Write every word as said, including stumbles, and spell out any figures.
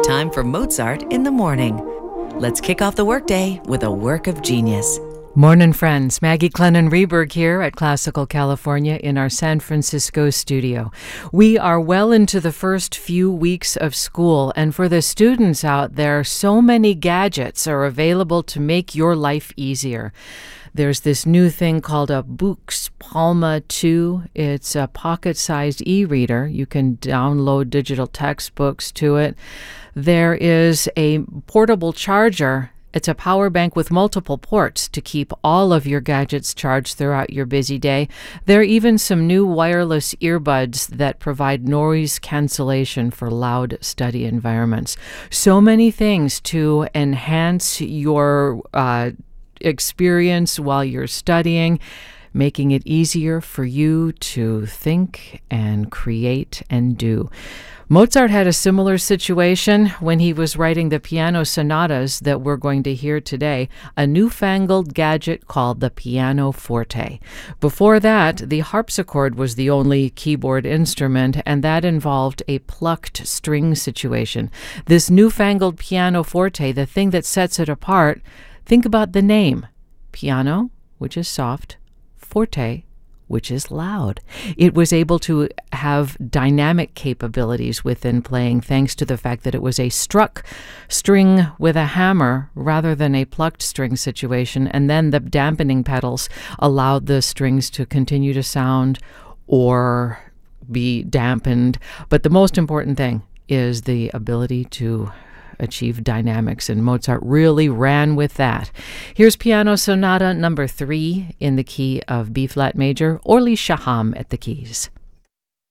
time for Mozart in the morning. Let's kick off the workday with a work of genius. Morning, friends. Maggie Clennon-Reberg here at Classical California in our San Francisco studio. We are well into the first few weeks of school, and for the students out there, so many gadgets are available to make your life easier. There's this new thing called a Boox Palma two. It's a pocket-sized e-reader. You can download digital textbooks to it. There is a portable charger. It's a power bank with multiple ports to keep all of your gadgets charged throughout your busy day. There are even some new wireless earbuds that provide noise cancellation for loud study environments. So many things to enhance your uh, experience while you're studying, making it easier for you to think and create and do. Mozart had a similar situation when he was writing the piano sonatas that we're going to hear today, a newfangled gadget called the pianoforte. Before that, the harpsichord was the only keyboard instrument, and that involved a plucked string situation. This newfangled pianoforte, the thing that sets it apart, think about the name. Piano, which is soft, forte, which is loud. It was able to have dynamic capabilities within playing thanks to the fact that it was a struck string with a hammer rather than a plucked string situation, and then the dampening pedals allowed the strings to continue to sound or be dampened. But the most important thing is the ability to achieve dynamics, and Mozart really ran with that. Here's Piano Sonata number three in the key of B-flat major, Orly Shaham at the keys.